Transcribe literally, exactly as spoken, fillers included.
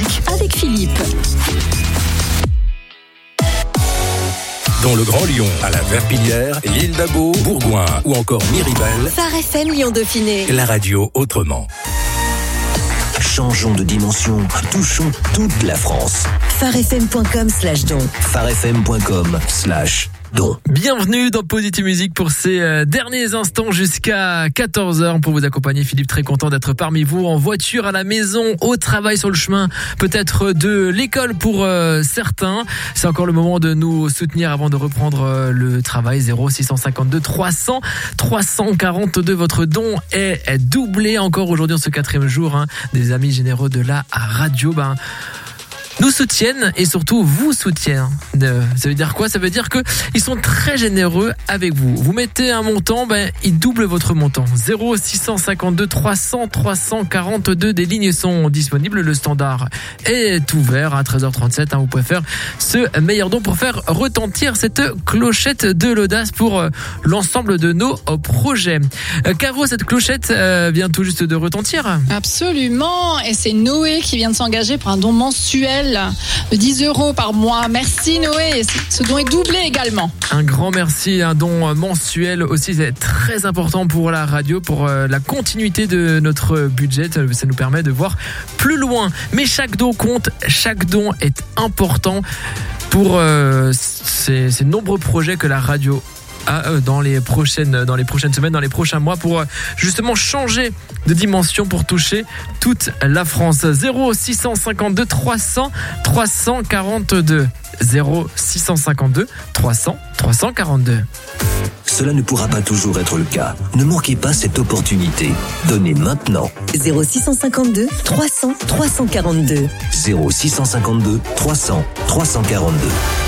musique avec Philippe. dans le Grand Lyon, à la Verpillière, l'île d'Abo, Bourgoin ou encore Miribel. Phare F M Lyon Dauphiné. La radio autrement. Changeons de dimension, touchons toute la France. phare f m point com slash don. phare f m point com slash don. Bienvenue dans Positive Musique pour ces euh, derniers instants jusqu'à quatorze heures pour vous accompagner. Philippe, très content d'être parmi vous en voiture, à la maison, au travail, sur le chemin, peut-être de l'école pour euh, certains. C'est encore le moment de nous soutenir avant de reprendre euh, le travail. Zéro six cent cinquante-deux trois cents trois cent quarante-deux. Votre don est, est doublé encore aujourd'hui en ce quatrième jour, hein, des amis généreux de la radio. Ben, nous soutiennent et surtout vous soutiennent. Ça veut dire quoi? Ça veut dire que ils sont très généreux avec vous. Vous mettez un montant, ben ils doublent votre montant. Zéro six cent cinquante-deux trois cents trois cent quarante-deux. Des lignes sont disponibles. Le standard est ouvert à treize heures trente-sept. Hein, vous pouvez faire ce meilleur don pour faire retentir cette clochette de l'audace pour euh, l'ensemble de nos euh, projets. Euh, Caro, cette clochette euh, vient tout juste de retentir. Absolument. Et c'est Noé qui vient de s'engager pour un don mensuel de dix euros par mois. Merci Noé. Ce don est doublé également. Un grand merci, un don mensuel aussi, c'est très important pour la radio, pour la continuité de notre budget. Ça nous permet de voir plus loin. Mais chaque don compte, chaque don est important pour euh, ces, ces nombreux projets que la radio dans les prochaines dans les prochaines semaines, dans les prochains mois, pour justement changer de dimension, pour toucher toute la France. Zéro six cent cinquante-deux trois cents trois cent quarante-deux. Zéro six cent cinquante-deux trois cents trois cent quarante-deux. Cela ne pourra pas toujours être le cas. Ne manquez pas cette opportunité. Donnez maintenant. Zéro six cent cinquante-deux trois cents trois cent quarante-deux. Zéro six cent cinquante-deux trois cents trois cent quarante-deux.